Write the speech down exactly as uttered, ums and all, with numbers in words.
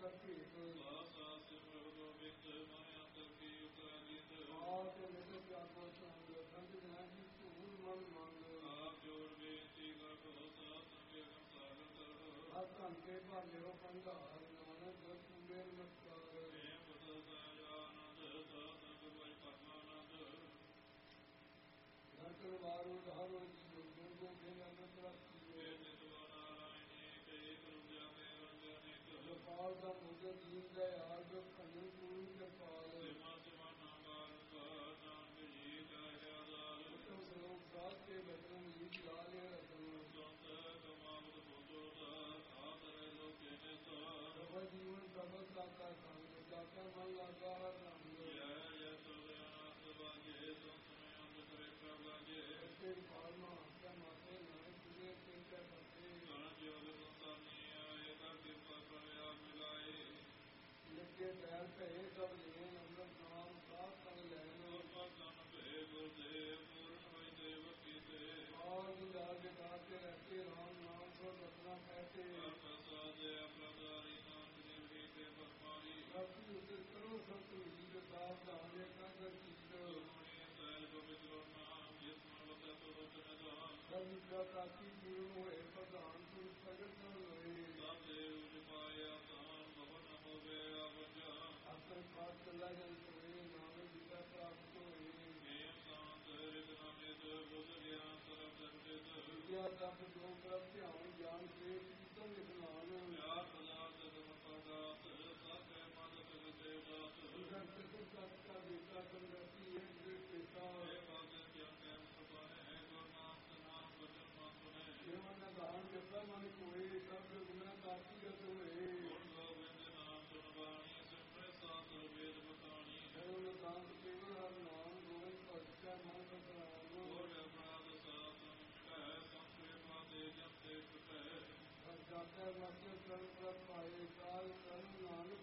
ਭੇਟ ਸਾਸਾ ਸਿਮਰ ਗੋਬਿੰਦ ਮਨ ਅੰਤਰ ਕੀ ਉਤਰਾਜਿਤ ਆਪ ਨਿਤ ਪਿਆਗੋ ਸੰਗ ਸੰਤ ਜਨਾਂ ਕੀ ਧੂਲ ਮਨ ਮੰਗ ਆਪ ਜੋੜ ਬੇਨਤੀ ਕਰ ਭਰੋਸਾ ਸੰਗੇ ਸੰਸਾਰ ਕਰੋ ਹਰ ਧਨ ਕੇ ਭਾਲਿਓ ਭੰਡਾਰ ਨਾਨਕ ਪੂਰੇ ਨਮਸਕਾਰ ਏ ਬੁੱਧ ਸਹਿਜਾਨੰਦ ਸਾਧਨ ਕੋਈ ਪਰਮਾਨੰਦ ਨਰਕਲ ਵਾਰੋ ਧਾਰੋ ਜੀ ਜੋ ਜੋ ਕੇ ਅੰਮ੍ਰਿਤ ਰੱਖੀ ਏ ਨਿਤਵਾ ਨਾਰਾਇਣੇ ਕਈ ਕਰੁਣਿਆ ਕੇ ਰੰਜਨੇ ਕਰ ਗੋਪਾਲ ਦਾ ਮੁਝੇ ਦੀਨ ਦਾ ਆਜ ਖੰਡਨ ਪੂਰੀ ਕਿਰਪਾਲ ਸਿਮਾ ਸਿਮਾ ਨਾਮ ਬਾਰ ਨਾਨਕ ਜੀ ਕਾ ਆਦਾਰ ਉਤਮ ਸਰੋਂ ਸਾਧ ਕੇ ਬਚਨ ਲੀਕ ਲਾਲੇ ਰਤਨ ਸੰਤ ਕਮਾਵਤ ਬੋਧੋ ਦਾ ਆਦਰੇ ਲੋਕੇ ਨੇ ਸਾਰ ਸਭ ਜੀਵਨ ਸਭ ਸਾਤਾ ਸੰਗ ਜਾਤਾ ਮਨ ਲਾਗਾ ਰੰਗ ਜੈ ਜੈ ਸੁਰਿਆਸ ਬਾਜੇ ਸੰਤਮੇ ਅੰਤ ਕਰੇ ਪ੍ਰਭਾਜੇ ਤੇ ਪਾਲਮਾ ਆਖਿਆ ਮਾਤੇ ਨਾਨਕ ਤੁਝੇ ਤੇ ਤੇ ਪਤੇ ਗਣ ਜੋਗ ਸੰਤਾਨੀ ਆਏ ਕਰ ਕਿਰਪਾ ਕਰਿਆ ਮਿਲਾਏ ਲੱਗੇ ਪੈਰ ਭਏ ਸਭ ਲੀਨ ਅੰਮ੍ਰਿਤ ਨਾਮ ਸਾਧ ਸੰਗ ਲੈਣ ਪਤਨ ਭੇ ਗੁਰਦੇਵ ਪੂਰਨ ਹੋਈ ਦੇਵ ਕੀਤੇ ਆਜ ਲਾਗ ਦਾਤੇ ਰਤੇ ਰਾਮ ਨਾਮ ਸੋ ਰਤਨਾ ਕਹਤੇ ਪ੍ਰਸਾਦੇ ਅਪਰਾਧਾਰੀ ਨਾਨਕ ਨਿਰਭੀ ਤੇ ਪਰਮਾਰੀ ਰਤੀ ਉਤੇ ਕਰੋ ਸੰਤ ਜੀ ਦੇ ਸਾਥ ਜਾਣੇ ਕੰਦਰ ਕੀਤ ਸੁਣੀ ਸਹਿਜ ਪਵਿੱਤਰ ਨਾਮ ਜਿਸ ਮਨ ਵਸੈ ਤੋ ਵਚਨ ਦਾਨ ਸਭ ਵਿਦਿਆ ਪ੍ਰਾਪਤੀ ਗੁਰੂ ਹੋਏ ਪ੍ਰਧਾਨ ਪੁਰਖ ਪ੍ਰਗਟ ਨ ਹੋਏ ਸਭ ਦੇਵ ਉਪਾਇਆ ਤਾਨ ਭਵਨ ਹੋਵੇ ਆਵਜਾ ਆਪਣੇ ਪਾਸ ਚੱਲਾ ਜਨ ਸੋਏ ਨਾਮ ਵਿਦਿਆ ਪ੍ਰਾਪਤ ਹੋਏ ਮੇਮ ਸ਼ਾਂਤ ਰਿਤ ਨਾਨਿਤ ਬੁੱਧ ਗਿਆਨ ਸਰਬ ਜਗਤ ਵਿਦਿਆ ਤਪ ਜੋ ਪ੍ਰਭ ਧਿਆਨ ਗਿਆਨ ਸੇ ਕੀਰਤਨ ਨਿਖਲਾਨ ਪਿਆਰ ਪਦਾਰਥ ਧਰਮ ਪਦਾਰਥ ਸਾਖੇ ਮਨ ਸਗਤੇ ਦਾਤ ਉਧਰ ਚਤੁਰ ਸਤ ਕਾ ਬੇਟਾ ਕੰਦਰਤੀ ਹੈ ਜੇ ਪਿਤਾ ਇਹ ਬਾਤ ਗਿਆਨ ਕੈਮ ਸੁਭਾਏ ਹੈ ਗੁਰਨਾਮ ਸਨਾਮ ਬਚਨ ਮਾਤੁਨੇ ਜੀਵਨ ਦਾ ਦਾਨ ਜਪਾ ਮਨ ਕੋਏ ਸਭ ਗੁਨਾ ਕਾਤੀ ਗਤ ਹੋਏ ਗੁਣ ਗੋਬਿੰਦ ਨਾਮ ਸੁਨ ਬਾਣੀ ਸਿਮਰੇ ਸਾਧ ਵੇਦ ਬਖਾਣੀ ਜਨਮ ਦਾਨ ਕੇਵਲ ਹਰ ਨਾਮ ਗੋਬਿੰਦ ਭਗਤਾ ਮਨ ਸਤਨਾਮ ਗੋੜ ਅਪਰਾਧ ਸਾਧ ਮਿਟੈ ਸੰਸੇ ਪਾਦੇ ਜਪ ਤੇ ਟੁਟੈ ਜਾਤਾ ਮਸਤ ਕਰਨ ਪ੍ਰਭ ਪਾਏ ਕਾਲ ਕਰਨ ਨਾਨਕ